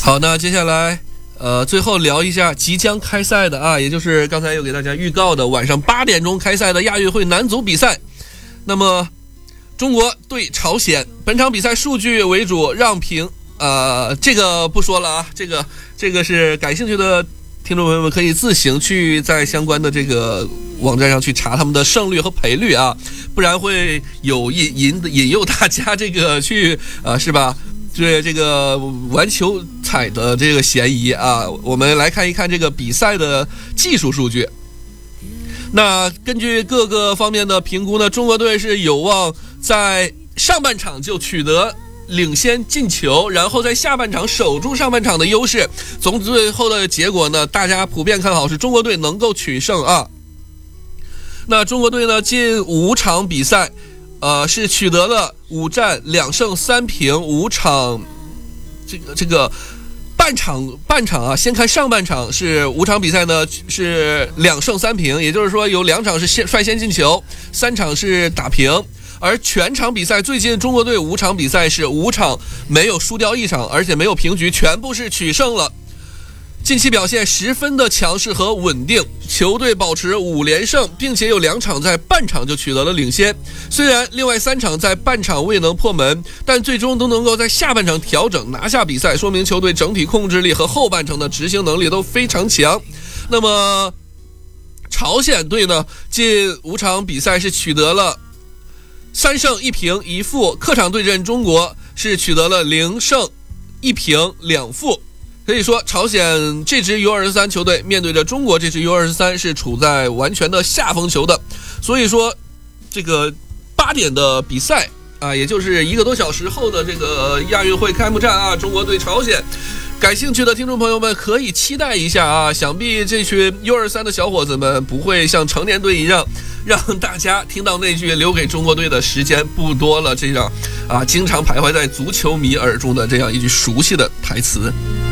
好，那接下来最后聊一下即将开赛的啊，也就是刚才有给大家预告的晚上8点钟开赛的亚运会男足比赛。那么中国对朝鲜，本场比赛数据为主，让平这个不说了啊，这个是感兴趣的听众朋友们可以自行去在相关的这个网站上去查他们的胜率和赔率啊，不然会有引诱大家这个去是吧？对这个玩球彩的这个嫌疑啊。我们来看一看这个比赛的技术数据。那根据各个方面的评估呢，中国队是有望在上半场就取得领先进球，然后在下半场守住上半场的优势。从最后的结果呢，大家普遍看好是中国队能够取胜啊。那中国队呢，近5场比赛是取得了5战2胜3平，5场这个半场啊，先看上半场是5场比赛呢是2胜3平，也就是说有2场是率先进球，3场是打平。而全场比赛最近中国队5场比赛是5场没有输掉1场，而且没有平局，全部是取胜了。近期表现十分的强势和稳定，球队保持5连胜，并且有2场在半场就取得了领先。虽然另外3场在半场未能破门，但最终都能够在下半场调整拿下比赛，说明球队整体控制力和后半程的执行能力都非常强。那么朝鲜队呢，近5场比赛是取得了3胜1平1负，客场对阵中国是取得了0胜1平2负。可以说朝鲜这支 U23 球队面对着中国这支 U23 是处在完全的下风球的。所以说这个8点的比赛啊，也就是1个多小时后的这个亚运会开幕战啊，中国对朝鲜，感兴趣的听众朋友们可以期待一下啊。想必这群 U23 的小伙子们不会像成年队一样让大家听到那句留给中国队的时间不多了这样经常徘徊在足球迷耳中的这样一句熟悉的台词。